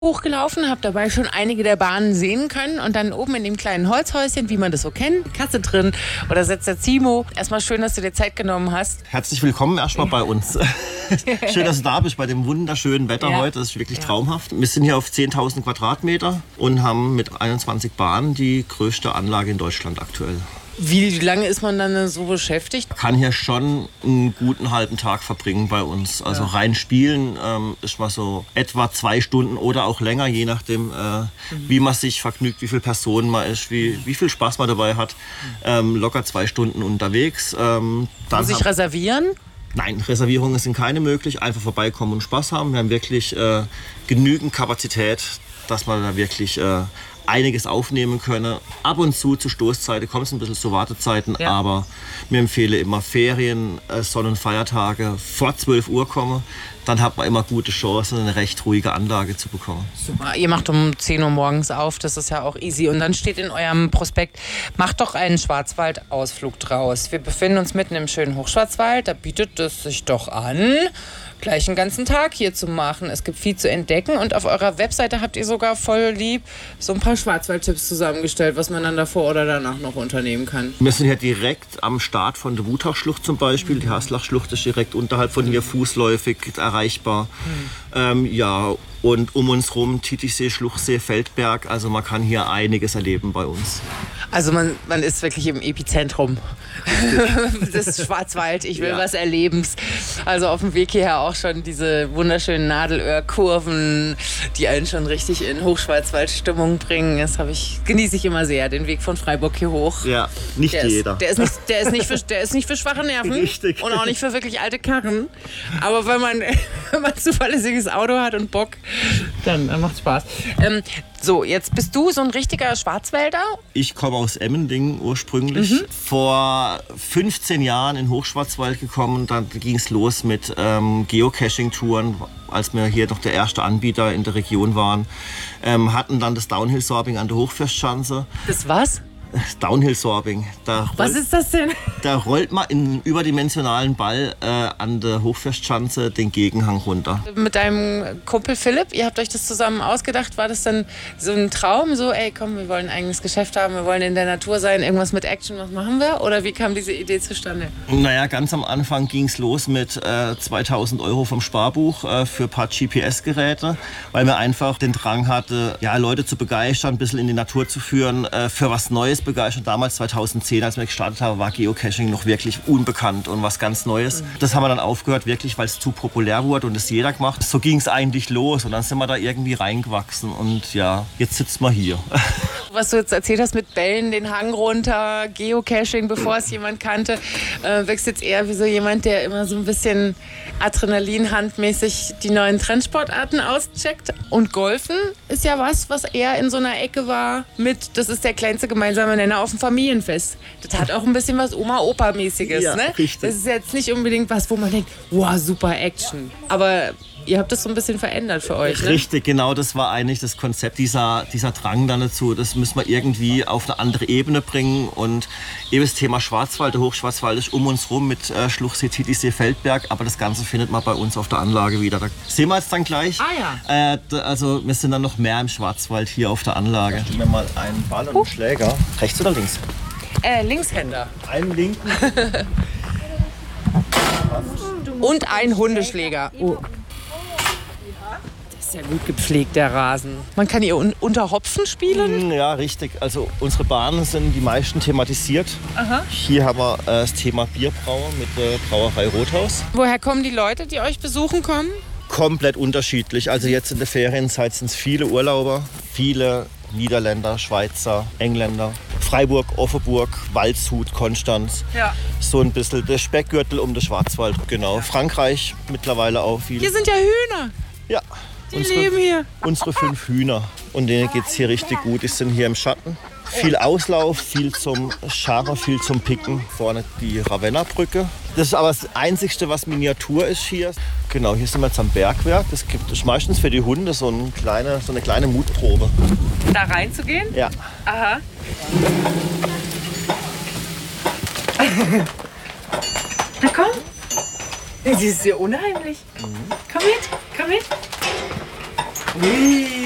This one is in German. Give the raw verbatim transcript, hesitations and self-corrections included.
hochgelaufen, habe dabei schon einige der Bahnen sehen können und dann oben in dem kleinen Holzhäuschen, wie man das so kennt, Kasse drin oder sitzt der Zimo. Erstmal schön, dass du dir Zeit genommen hast. Herzlich willkommen erstmal bei uns. Schön, dass du da bist bei dem wunderschönen Wetter ja. heute. Das ist wirklich ja. traumhaft. Wir sind hier auf zehntausend Quadratmeter und haben mit einundzwanzig Bahnen die größte Anlage in Deutschland aktuell. Wie lange ist man dann so beschäftigt? Man kann hier schon einen guten halben Tag verbringen bei uns. Also ja. rein spielen ähm, ist mal so etwa zwei Stunden oder auch länger, je nachdem, äh, mhm. wie man sich vergnügt, wie viele Personen man ist, wie, wie viel Spaß man dabei hat. Ähm, locker zwei Stunden unterwegs. Ähm, dann Muss ich reservieren? Nein, Reservierungen sind keine möglich. Einfach vorbeikommen und Spaß haben. Wir haben wirklich äh, genügend Kapazität, dass man da wirklich äh, einiges aufnehmen können. Ab und zu zur Stoßzeiten kommt es ein bisschen zu Wartezeiten, ja. aber mir empfehle immer Ferien, äh, Sonnenfeiertage vor zwölf Uhr kommen. Dann hat man immer gute Chancen, eine recht ruhige Anlage zu bekommen. Super, ihr macht um zehn Uhr morgens auf, das ist ja auch easy. Und dann steht in eurem Prospekt, macht doch einen Schwarzwaldausflug draus. Wir befinden uns mitten im schönen Hochschwarzwald, da bietet es sich doch an, gleich einen ganzen Tag hier zu machen. Es gibt viel zu entdecken und auf eurer Webseite habt ihr sogar voll lieb so ein paar Schwarzwald-Tipps zusammengestellt, was man dann davor oder danach noch unternehmen kann. Wir sind hier direkt am Start von der Wutachschlucht zum Beispiel. Die Haslachschlucht ist direkt unterhalb von hier fußläufig erreichbar. Mhm. Ähm, ja, und um uns rum Titisee, Schluchsee, Feldberg. Also man kann hier einiges erleben bei uns. Also man, man ist wirklich im Epizentrum des Schwarzwald. Ich will ja. was erleben. Also auf dem Weg hierher auch schon diese wunderschönen Nadelöhr-Kurven, die einen schon richtig in Hochschwarzwald-Stimmung bringen. Das habe ich, genieße ich immer sehr, den Weg von Freiburg hier hoch. Ja, nicht der jeder. Ist, der, ist nicht, der, ist nicht für, der ist nicht für schwache Nerven. Richtig. Und auch nicht für wirklich alte Karren. Aber wenn man, wenn man ein zuverlässiges Auto hat und Bock, dann, dann macht Spaß. Ähm, so, jetzt bist du so ein richtiger Schwarzwälder? Ich komme aus Emmendingen ursprünglich. Mhm. Vor fünfzehn Jahren in Hochschwarzwald gekommen. Dann ging es los mit ähm, Geocaching-Touren, als wir hier noch der erste Anbieter in der Region waren. Ähm, hatten dann das Downhill-Sorbing an der Hochfestschanze. Das was? Downhill-Sorbing. Was ist das denn? Da rollt man in einem überdimensionalen Ball äh, an der Hochfestschanze den Gegenhang runter. Mit deinem Kumpel Philipp, ihr habt euch das zusammen ausgedacht. War das dann so ein Traum? So, ey, komm, wir wollen ein eigenes Geschäft haben, wir wollen in der Natur sein, irgendwas mit Action, was machen wir? Oder wie kam diese Idee zustande? Naja, ganz am Anfang ging es los mit äh, zweitausend Euro vom Sparbuch äh, für ein paar G P S-Geräte, weil wir einfach den Drang hatte, ja, Leute zu begeistern, ein bisschen in die Natur zu führen, äh, für was Neues begeistert. Damals zweitausendzehn, als wir gestartet haben, war Geocaching noch wirklich unbekannt und was ganz Neues. Das haben wir dann aufgehört, wirklich, weil es zu populär wurde und es jeder gemacht. So ging es eigentlich los und dann sind wir da irgendwie reingewachsen und ja, jetzt sitzen wir hier. Was du jetzt erzählt hast mit Bällen, den Hang runter, Geocaching, bevor es jemand kannte, äh, wächst jetzt eher wie so jemand, der immer so ein bisschen adrenalinhandmäßig die neuen Trendsportarten auscheckt. Und Golfen ist ja was, was eher in so einer Ecke war mit, das ist der kleinste gemeinsame Nenner auf dem Familienfest. Das hat auch ein bisschen was Oma-Opa-mäßiges, ja, ne? Richtig. Das ist jetzt nicht unbedingt was, wo man denkt, wow, super Action. Aber ihr habt das so ein bisschen verändert für euch, ne? Richtig, genau, das war eigentlich das Konzept, dieser, dieser Drang dann dazu. Das müssen wir irgendwie auf eine andere Ebene bringen. Und eben das Thema Schwarzwald, der Hochschwarzwald ist um uns rum mit äh, Schluchsee, Titisee, Feldberg. Aber das Ganze findet man bei uns auf der Anlage wieder. Da sehen wir jetzt dann gleich. Ah ja. Äh, da, also wir sind dann noch mehr im Schwarzwald hier auf der Anlage. Geben wir mal einen Ball und einen Schläger. Rechts oder links? Äh, Linkshänder. Einen linken. Und ein Hundeschläger. Oh. Sehr gut gepflegt, der Rasen. Man kann hier un unter Hopfen spielen? Ja, richtig. Also unsere Bahnen sind die meisten thematisiert. Aha. Hier haben wir äh, das Thema Bierbrauer mit der Brauerei Rothaus. Woher kommen die Leute, die euch besuchen kommen? Komplett unterschiedlich. Also jetzt in der Ferienzeit sind es viele Urlauber, viele Niederländer, Schweizer, Engländer. Freiburg, Offenburg, Waldshut, Konstanz. Ja. So ein bisschen der Speckgürtel um den Schwarzwald. Genau. Ja. Frankreich mittlerweile auch viele. Hier sind ja Hühner. Ja. Die unsere, leben hier. Unsere fünf Hühner. Und denen geht es hier richtig gut. Die sind hier im Schatten. Viel Auslauf, viel zum Scharren, viel zum Picken. Vorne die Ravenna-Brücke. Das ist aber das Einzige, was Miniatur ist hier. Genau, hier sind wir jetzt am Bergwerk. Das gibt es meistens für die Hunde so eine kleine, so eine kleine Mutprobe. Da reinzugehen? Ja. Aha. Na komm. Das ist ja unheimlich. Mhm. Komm mit, komm mit. Ui.